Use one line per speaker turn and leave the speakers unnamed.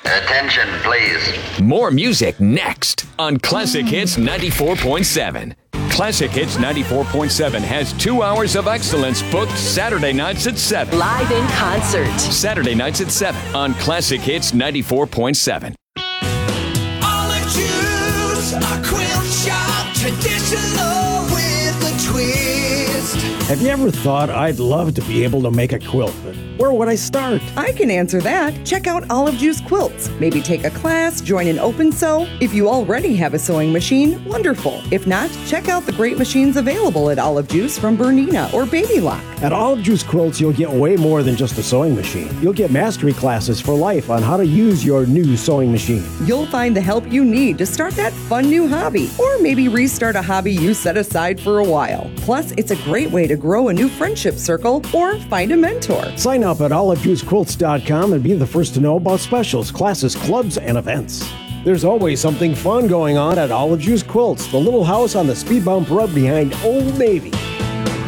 Attention, please.
More music next on Classic Hits 94.7. Classic Hits 94.7 has 2 hours of excellence booked Saturday nights at 7.
Live in concert.
Saturday nights at 7 on Classic Hits 94.7.
Olive Juice, a quilt shop, traditional with a twist.
Have you ever thought I'd love to be able to make a quilt, but where would I start?
I can answer that. Check out Olive Juice Quilts. Maybe take a class, join an open sew. If you already have a sewing machine, wonderful. If not, check out the great machines available at Olive Juice from Bernina or Baby Lock.
At Olive Juice Quilts, you'll get way more than just a sewing machine. You'll get mastery classes for life on how to use your new sewing machine.
You'll find the help you need to start that fun new hobby, or maybe restart a hobby you set aside for a while. Plus, it's a great way to grow a new friendship circle or find a mentor.
Sign up at olivejuicequilts.com and be the first to know about specials, classes, clubs, and events. There's always something fun going on at Olive Juice Quilts, the little house on the speed bump road behind Old Navy.